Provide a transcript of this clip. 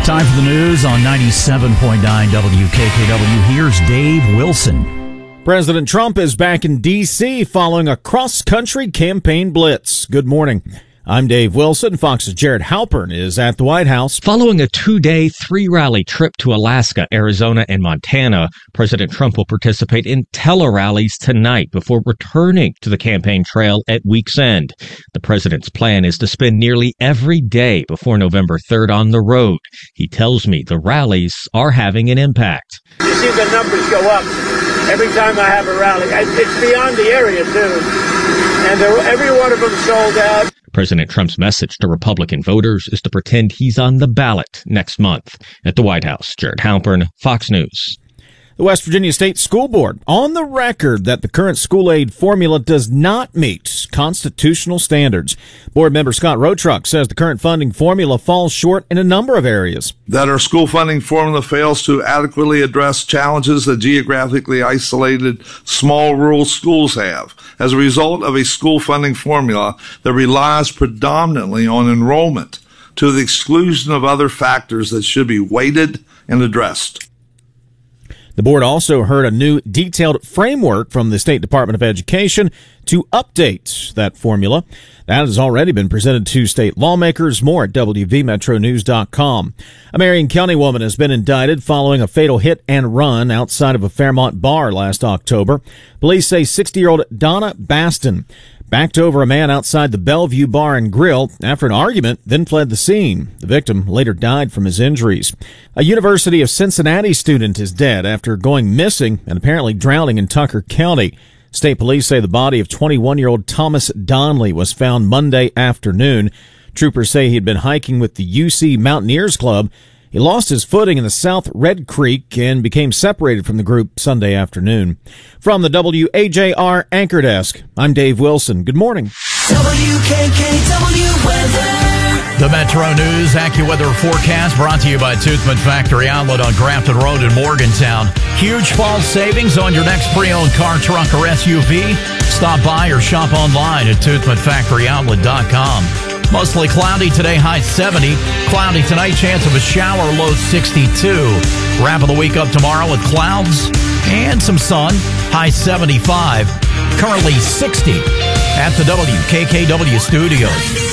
Time for the news on 97.9 WKKW. Here's Dave Wilson. President Trump is back in D.C. following a cross-country campaign blitz. Good morning. I'm Dave Wilson. Fox's Jared Halpern is at the White House. Following a 2-day, 3-rally trip to Alaska, Arizona, and Montana, President Trump will participate in tele-rallies tonight before returning to the campaign trail at week's end. The president's plan is to spend nearly every day before November 3rd on the road. He tells me the rallies are having an impact. You see the numbers go up every time I have a rally. It's beyond the area, too. And every one of them sold out. President Trump's message to Republican voters is to pretend he's on the ballot next month. At the White House, Jared Halpern, Fox News. The West Virginia State School Board on the record that the current school aid formula does not meet constitutional standards. Board member Scott Rotruck says the current funding formula falls short in a number of areas. That our school funding formula fails to adequately address challenges that geographically isolated small rural schools have as a result of a school funding formula that relies predominantly on enrollment to the exclusion of other factors that should be weighted and addressed. The board also heard a new detailed framework from the State Department of Education to update that formula. That has already been presented to state lawmakers. More at WVMetroNews.com. A Marion County woman has been indicted following a fatal hit and run outside of a Fairmont bar last October. Police say 60-year-old Donna Baston backed over a man outside the Bellevue Bar and Grill after an argument, then fled the scene. The victim later died from his injuries. A University of Cincinnati student is dead after going missing and apparently drowning in Tucker County. State police say the body of 21-year-old Thomas Donnelly was found Monday afternoon. Troopers say he had been hiking with the UC Mountaineers Club. He lost his footing in the South Red Creek and became separated from the group Sunday afternoon. From the WAJR Anchor Desk, I'm Dave Wilson. Good morning. WKKW weather. The Metro News AccuWeather forecast brought to you by Toothman Factory Outlet on Grafton Road in Morgantown. Huge fall savings on your next pre-owned car, truck, or SUV. Stop by or shop online at ToothmanFactoryOutlet.com. Mostly cloudy today, high 70. Cloudy tonight, chance of a shower, low 62. Wrapping the week up tomorrow with clouds and some sun, high 75. Currently 60 at the WKKW studios.